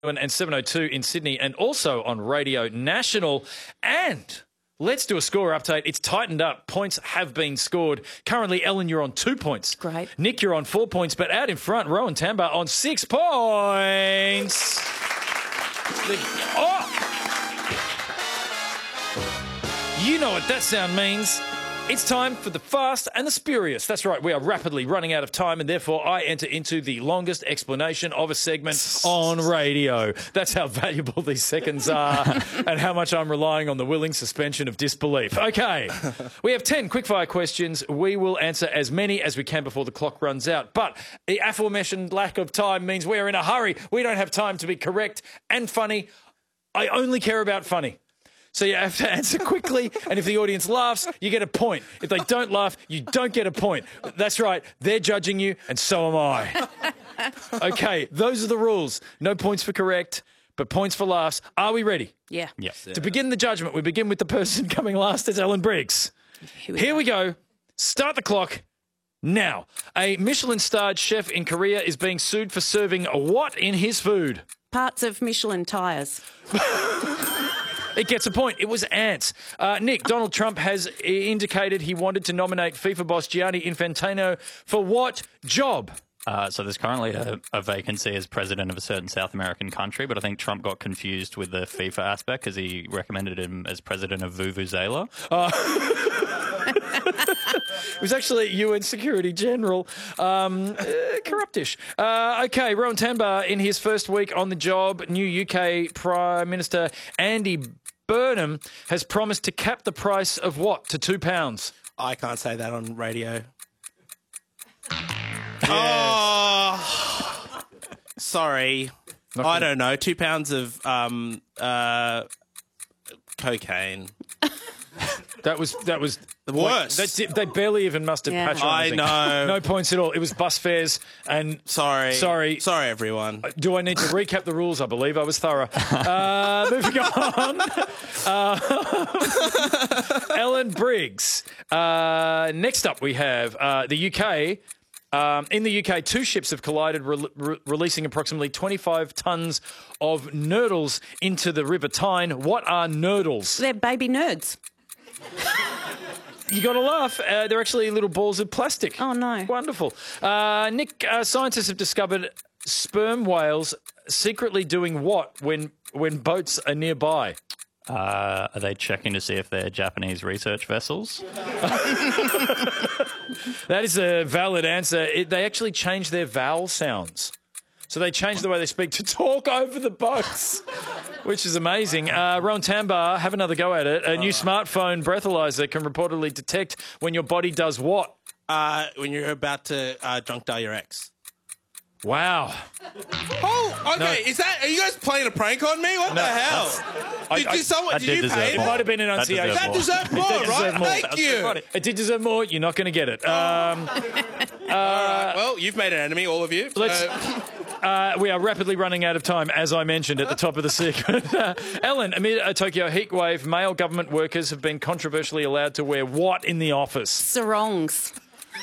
and 7:02 in Sydney, and also on Radio National. And let's do a score update. It's tightened up. Points have been scored. Currently, Ellen, you're on 2 points. Great. Nick, you're on 4 points, but out in front, Rowan Tambar on 6 points. You know what that sound means. It's time for the Fast and the Spurious. That's right, we are rapidly running out of time, and therefore I enter into the longest explanation of a segment on radio. That's how valuable these seconds are and how much I'm relying on the willing suspension of disbelief. Okay, we have 10 quickfire questions. We will answer as many as we can before the clock runs out. But the aforementioned lack of time means we're in a hurry. We don't have time to be correct and funny. I only care about funny. So you have to answer quickly, and if the audience laughs, you get a point. If they don't laugh, you don't get a point. That's right, they're judging you, and so am I. Okay, those are the rules. No points for correct, but points for laughs. Are we ready? Yeah. Yes. To begin the judgment, we begin with the person coming last. It's Ellen Briggs. Here we go. Start the clock now. A Michelin-starred chef in Korea is being sued for serving what in his food? Parts of Michelin tyres. It gets a point. It was ants. Nick, Donald Trump has indicated he wanted to nominate FIFA boss Gianni Infantino for what job? So there's currently a vacancy as president of a certain South American country, but I think Trump got confused with the FIFA aspect because he recommended him as president of Vuvuzela. It was actually UN Security General. Corruptish. Okay, Rowan Tambar, in his first week on the job, new UK Prime Minister Andy Burnham has promised to cap the price of what to £2? I can't say that on radio. Yes. Oh, sorry. I don't know. £2 of cocaine. That was The worst. They barely even mustered patronising. I know. No points at all. It was bus fares and... Sorry, everyone. Do I need to recap the rules? I believe I was thorough. Moving on. Ellen Briggs. Next up we have the UK. In the UK, 2 ships have collided, releasing approximately 25 tonnes of nurdles into the River Tyne. What are nurdles? They're baby nerds. You got to laugh. They're actually little balls of plastic. Oh, no. Wonderful. Nick, scientists have discovered sperm whales secretly doing what when boats are nearby? Are they checking to see if they're Japanese research vessels? That is a valid answer. They actually changed their vowel sounds. So they changed the way they speak to talk over the boats, which is amazing. Rowan Tambar, have another go at it. A new smartphone breathalyzer can reportedly detect when your body does what? When you're about to drunk dial your ex. Wow. Oh, okay. No. Are you guys playing a prank on me? What the hell? Did you pay? It might have been enunciation. That deserved more, right? Thank you. It did deserve more. You're not going to get it. All right. Well, you've made an enemy, all of you. We are rapidly running out of time, as I mentioned at the top of the segment. Ellen, amid a Tokyo heatwave, male government workers have been controversially allowed to wear what in the office? Sarongs.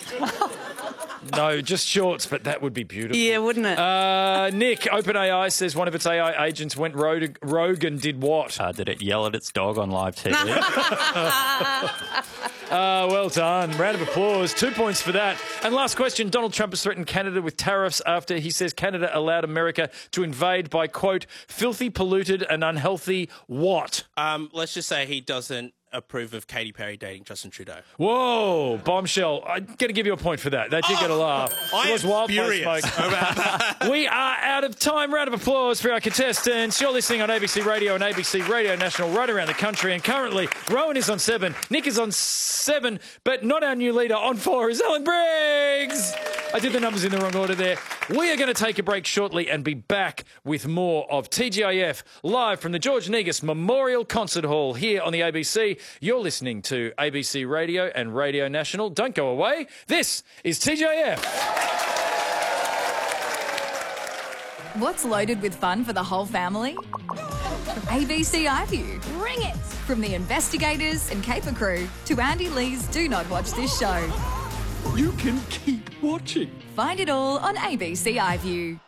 No, just shorts, but that would be beautiful. Yeah, wouldn't it? Nick, OpenAI says one of its AI agents went rogue and did what? Did it yell at its dog on live TV? Well done. Round of applause. 2 points for that. And last question. Donald Trump has threatened Canada with tariffs after he says Canada allowed America to invade by, quote, filthy, polluted and unhealthy what? Let's just say he doesn't approve of Katy Perry dating Justin Trudeau. Whoa, bombshell. I'm going to give you a point for that. That did get a laugh. I am furious about that. We are out of time. Round of applause for our contestants. You're listening on ABC Radio and ABC Radio National right around the country. And currently, Rowan is on 7, Nick is on 7, but not our new leader. On 4 is Ellen Briggs. I did the numbers in the wrong order there. We are going to take a break shortly and be back with more of TGIF live from the George Negus Memorial Concert Hall here on the ABC. You're listening to ABC Radio and Radio National. Don't go away. This is TGIF. What's loaded with fun for the whole family? ABC iView. Bring it! From the investigators and caper crew to Andy Lee's Do Not Watch This Show. You can keep watching. Find it all on ABC iView.